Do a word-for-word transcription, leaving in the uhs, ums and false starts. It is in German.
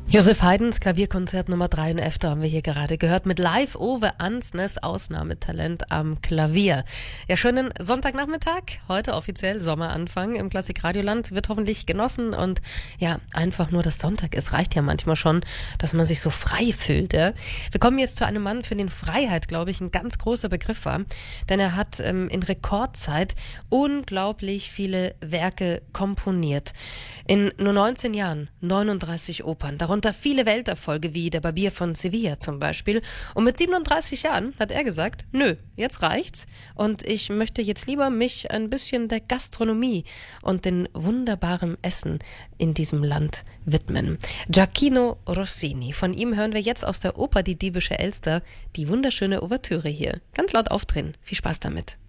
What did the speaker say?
Joseph Haydns Klavierkonzert Nummer drei in F haben wir hier gerade gehört mit Live Ove Ansnes, Ausnahmetalent am Klavier. Ja, schönen Sonntagnachmittag, heute offiziell Sommeranfang im Klassikradioland, wird hoffentlich genossen und ja, einfach nur, dass Sonntag ist, reicht ja manchmal schon, dass man sich so frei fühlt. Ja? Wir kommen jetzt zu einem Mann, für den Freiheit, glaube ich, ein ganz großer Begriff war, denn er hat ähm, in Rekordzeit unglaublich viele Werke komponiert. In nur neunzehn Jahren neununddreißig Opern, darunter viele Welterfolge wie Der Barbier von Sevilla zum Beispiel. Und mit siebenunddreißig Jahren hat er gesagt, nö, jetzt reicht's und ich möchte jetzt lieber mich ein bisschen der Gastronomie und den wunderbaren Essen in diesem Land widmen. Gioachino Rossini, von ihm hören wir jetzt aus der Oper Die diebische Elster die wunderschöne Ouvertüre hier. Ganz laut aufdrehen. Viel Spaß damit.